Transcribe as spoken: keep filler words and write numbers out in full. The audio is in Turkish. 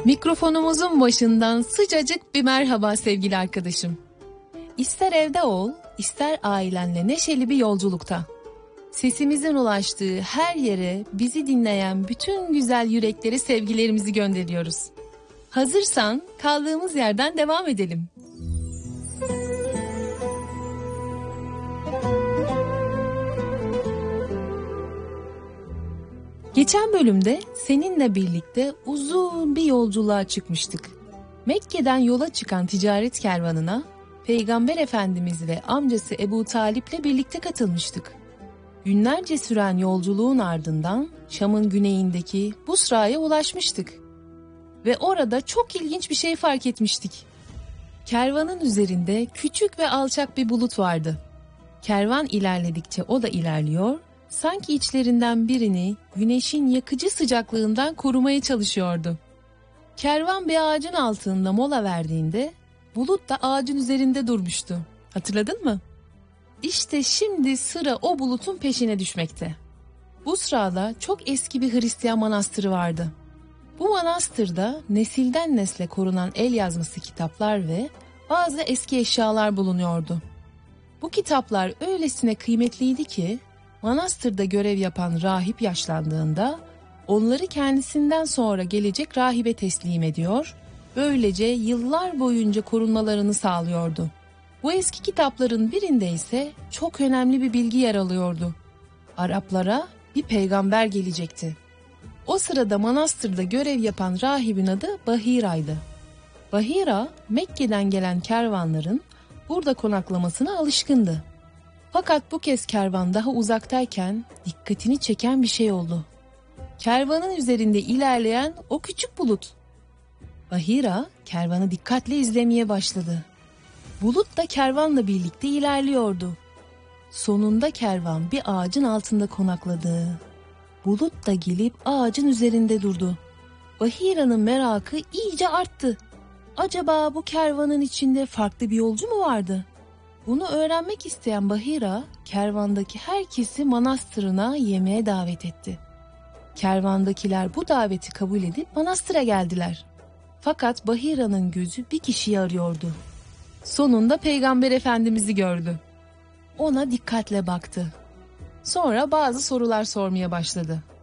Mikrofonumuzun başından sıcacık bir merhaba sevgili arkadaşım. İster evde ol, ister ailenle neşeli bir yolculukta. Sesimizin ulaştığı her yere bizi dinleyen bütün güzel yüreklere sevgilerimizi gönderiyoruz. Hazırsan kaldığımız yerden devam edelim. Geçen bölümde seninle birlikte uzun bir yolculuğa çıkmıştık. Mekke'den yola çıkan ticaret kervanına Peygamber Efendimiz ve amcası Ebu Talip'le birlikte katılmıştık. Günlerce süren yolculuğun ardından Şam'ın güneyindeki Busra'ya ulaşmıştık. Ve orada çok ilginç bir şey fark etmiştik. Kervanın üzerinde küçük ve alçak bir bulut vardı. Kervan ilerledikçe o da ilerliyor, sanki içlerinden birini güneşin yakıcı sıcaklığından korumaya çalışıyordu. Kervan bir ağacın altında mola verdiğinde bulut da ağacın üzerinde durmuştu. Hatırladın mı? İşte şimdi sıra o bulutun peşine düşmekte. Busra'da çok eski bir Hristiyan manastırı vardı. Bu manastırda nesilden nesle korunan el yazması kitaplar ve bazı eski eşyalar bulunuyordu. Bu kitaplar öylesine kıymetliydi ki manastırda görev yapan rahip yaşlandığında onları kendisinden sonra gelecek rahibe teslim ediyor, böylece yıllar boyunca korunmalarını sağlıyordu. Bu eski kitapların birinde ise çok önemli bir bilgi yer alıyordu. Araplara bir peygamber gelecekti. O sırada manastırda görev yapan rahibin adı Bahira'ydı. Bahira, Mekke'den gelen kervanların burada konaklamasına alışkındı. Fakat bu kez kervan daha uzaktayken dikkatini çeken bir şey oldu. Kervanın üzerinde ilerleyen o küçük bulut. Bahira kervanı dikkatle izlemeye başladı. Bulut da kervanla birlikte ilerliyordu. Sonunda kervan bir ağacın altında konakladı. Bulut da gelip ağacın üzerinde durdu. Bahira'nın merakı iyice arttı. Acaba bu kervanın içinde farklı bir yolcu mu vardı? Bunu öğrenmek isteyen Bahira, kervandaki herkesi manastırına yemeğe davet etti. Kervandakiler bu daveti kabul edip manastıra geldiler. Fakat Bahira'nın gözü bir kişiyi arıyordu. Sonunda Peygamber Efendimiz'i gördü. Ona dikkatle baktı. Sonra bazı sorular sormaya başladı.